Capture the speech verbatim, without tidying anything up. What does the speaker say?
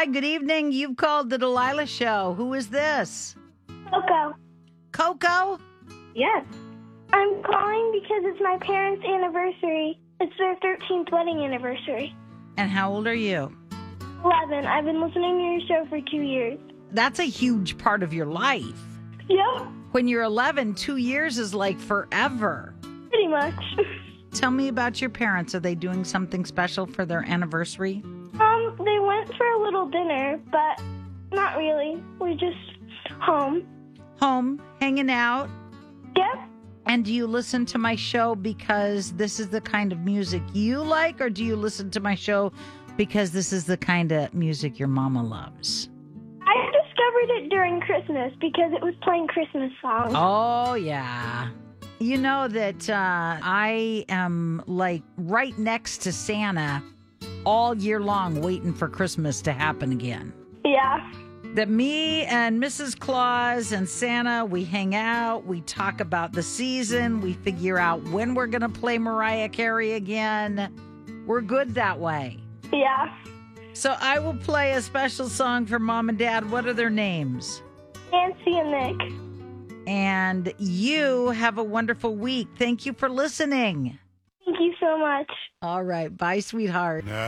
Hi, good evening. You've called the Delilah Show. Who is this? Coco. Coco? Yes. I'm calling because it's my parents' anniversary. It's their thirteenth wedding anniversary. And how old are you? eleven. I've been listening to your show for two years. That's a huge part of your life. Yep. When you're eleven, two years is like forever. Pretty much. Tell me about your parents. Are they doing something special for their anniversary? Um, they went for a little dinner, but not really. We're just home. Home, hanging out. Yep. And do you listen to my show because this is the kind of music you like, or do you listen to my show because this is the kind of music your mama loves? I discovered it during Christmas because it was playing Christmas songs. Oh, yeah. You know that uh, I am like right next to Santa all year long waiting for Christmas to happen again. Yeah. That me and Missus Claus and Santa, we hang out, we talk about the season, we figure out when we're going to play Mariah Carey again. We're good that way. Yeah. So I will play a special song for Mom and Dad. What are their names? Nancy and Nick. And you have a wonderful week. Thank you for listening. Thank you so much. All right. Bye, sweetheart.